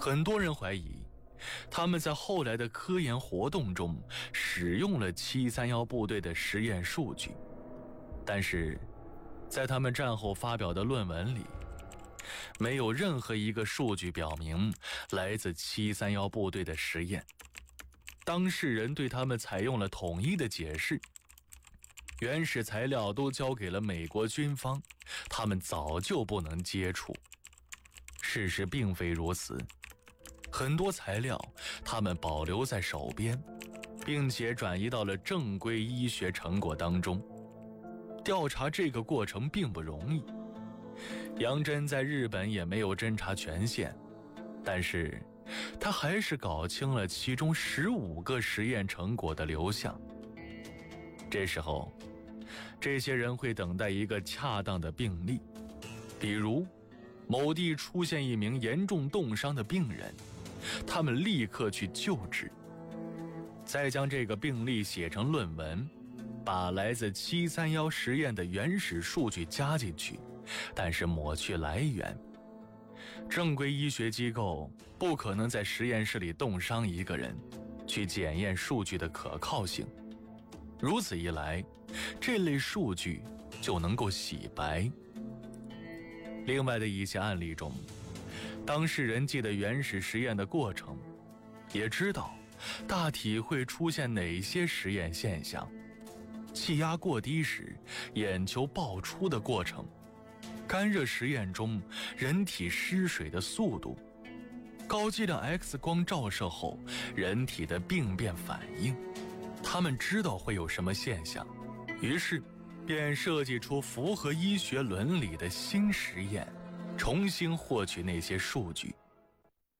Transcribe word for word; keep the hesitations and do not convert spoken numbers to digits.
很多人怀疑他们在后来的科研活动中使用了七三一部队的实验数据，但是在他们战后发表的论文里，没有任何一个数据表明来自七三一部队的实验。当事人对他们采用了统一的解释，原始材料都交给了美国军方，他们早就不能接触。事实并非如此，很多材料他们保留在手边，并且转移到了正规医学成果当中。调查这个过程并不容易，杨真在日本也没有侦查权限，但是他还是搞清了其中十五个实验成果的流向。这时候，这些人会等待一个恰当的病例，比如某地出现一名严重冻伤的病人，他们立刻去救治，再将这个病例写成论文，把来自七三一实验的原始数据加进去，但是抹去来源。正规医学机构不可能在实验室里冻伤一个人，去检验数据的可靠性。如此一来，这类数据就能够洗白。另外的一些案例中，当事人记得原始实验的过程，也知道大体会出现哪些实验现象：气压过低时眼球爆出的过程，干热实验中人体失水的速度，高剂量 X 光照射后人体的病变反应。他们知道会有什么现象，于是便设计出符合医学伦理的新实验，重新获取那些数据。